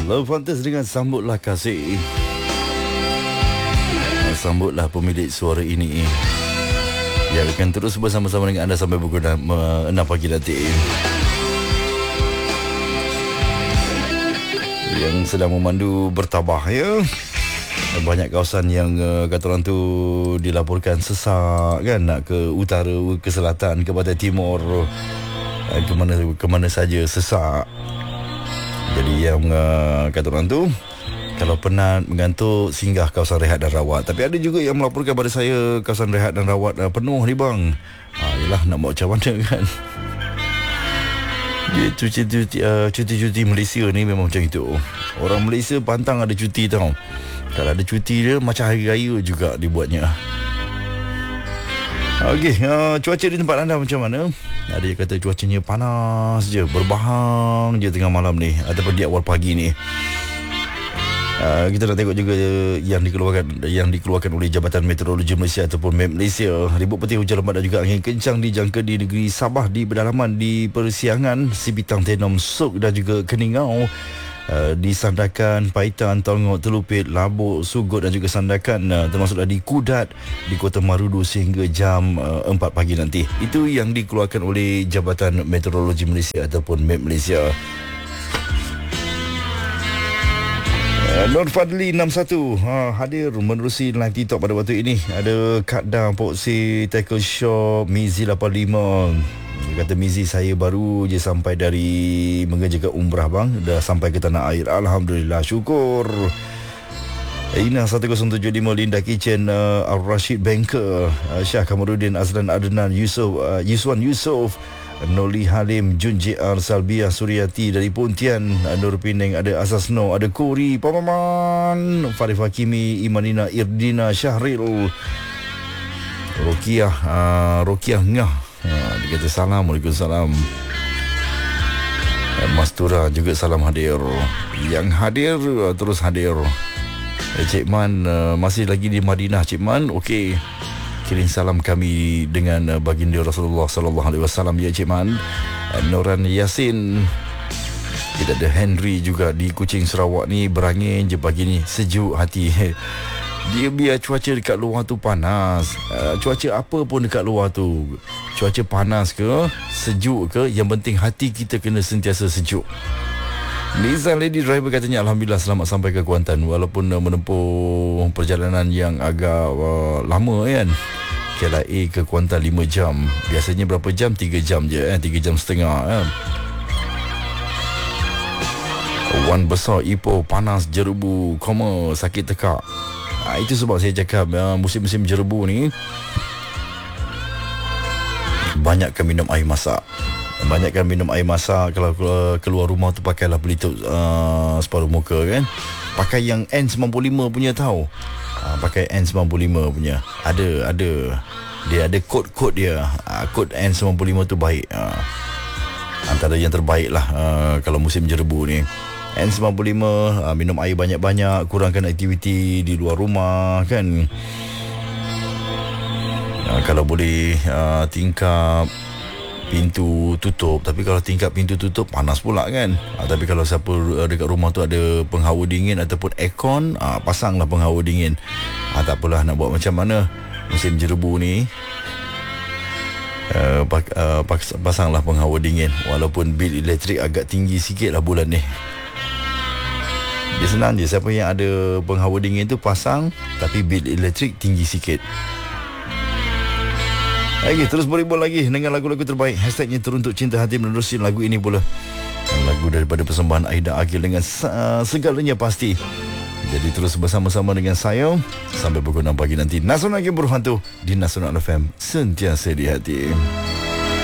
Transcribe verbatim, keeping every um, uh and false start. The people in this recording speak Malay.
Love Fantas dengan Sambutlah Kasih. Sambutlah pemilik suara ini. Ya, akan terus bersama-sama dengan anda sampai pukul enam pagi nanti. Yang sedang memandu bertabah ya. Banyak kawasan yang uh, kata orang tu dilaporkan sesak kan, nak ke utara, ke selatan, ke pantai timur, uh, ke mana ke mana saja sesak. Jadi yang uh, kata orang tu, kalau penat, mengantuk, singgah kawasan rehat dan rawat. Tapi ada juga yang melaporkan pada saya kawasan rehat dan rawat uh, penuh ni bang. Ah, yelah, nak buat macam mana kan. Dia cuti-cuti uh, cuti-cuti Malaysia ni memang macam itu. Orang Malaysia pantang ada cuti tau. Kalau ada cuti dia macam hari raya juga dibuatnya. Okey, uh, cuaca di tempat anda macam mana? Ada yang kata cuacanya panas je, berbahang je tengah malam ni ataupun di awal pagi ni. Uh, kita nak tengok juga yang dikeluarkan yang dikeluarkan oleh Jabatan Meteorologi Malaysia ataupun M E T Malaysia. Ribut petir, hujan lebat dan juga angin kencang dijangka di negeri Sabah, di pedalaman, di Persiangan, Sibitang, Tenom, Sok dan juga Keningau. Uh, di Sandakan, Paitan, Tongok, Telupit, Labuk, Sugut dan juga Sandakan, uh, termasuklah di Kudat, di Kota Marudu sehingga jam uh, empat pagi nanti. Itu yang dikeluarkan oleh Jabatan Meteorologi Malaysia ataupun M E T Malaysia. uh, Nur Fadli enam satu uh, hadir menerusi live TikTok pada waktu ini. Ada Kak Dang, Poksi, Tackle Shop, Mizi lapan lima. Dia kata, Mizi, saya baru je sampai dari mengerjakan umrah bang. Dah sampai ke tanah air. Alhamdulillah, syukur. Ina satu kosong tujuh lima, Linda Kitchen, uh, Al-Rashid Banker, uh, Syah Kamarudin, Azlan Adnan, Yusof, uh, Yuswan Yusof, Noli Halim, Jun J R, Salbiah Suryati dari Pontian, uh, Nur Penang, ada Asasno, ada Kori, Pamaman, Farif Hakimi, Imanina, Irdina, Syahril, Rokiah, uh, Rokiah Ngah. Ha, dia kata salam, Waalaikumsalam. Mas Tura juga salam hadir. Yang hadir terus hadir. Cik Man uh, masih lagi di Madinah. Cik Man, okey, kirim salam kami dengan uh, baginda Rasulullah sallallahu alaihi wasallam ya Cik Man. uh, Noran Yasin. Kita ada Henry juga di Kuching, Sarawak ni. Berangin je pagi ni, sejuk hati. Dia biar cuaca dekat luar tu panas, uh, cuaca apa pun dekat luar tu, cuaca panas ke, sejuk ke, yang penting hati kita kena sentiasa sejuk. Nizam Lady Driver katanya, Alhamdulillah selamat sampai ke Kuantan. Walaupun uh, menempuh perjalanan yang agak uh, lama kan. K L A ke Kuantan lima jam. Biasanya berapa jam? tiga jam je eh? tiga jam setengah eh? Wan besar Ipoh, panas jerubu, koma, sakit tekak. Ha, itu sebab saya cakap ya, musim-musim jerebu ni banyakkan minum air masak. Banyakkan minum air masak. Kalau keluar rumah tu pakailah pelitup uh, separuh muka kan. Pakai yang N sembilan puluh lima punya tahu. Ha, pakai N sembilan puluh lima punya. Ada ada dia ada kod-kod dia. Ha, kod N sembilan puluh lima tu baik. Ha, antara yang terbaik lah uh, kalau musim jerebu ni. N sembilan puluh lima, uh, minum air banyak-banyak, kurangkan aktiviti di luar rumah kan. Uh, kalau boleh uh, tingkap pintu tutup. Tapi kalau tingkap pintu tutup panas pula kan. uh, Tapi kalau siapa uh, dekat rumah tu ada penghawa dingin ataupun aircon, uh, pasanglah penghawa dingin. uh, Tak apalah, nak buat macam mana musim jerebu ni. Uh, uh, pasanglah penghawa dingin. Walaupun bil elektrik agak tinggi sikit lah bulan ni. Dia senang je, siapa yang ada penghawa dingin tu pasang, tapi bil elektrik tinggi sikit. Lagi terus beribul lagi dengan lagu-lagu terbaik. Hashtagnya Teruntuk Cinta Hati menerusi lagu ini pula. Lagu daripada persembahan Aida Agil dengan uh, segalanya pasti. Jadi terus bersama-sama dengan saya sampai pukul enam pagi nanti. Nasional Game Berhantu di Nasional F M, sentiasa di hati.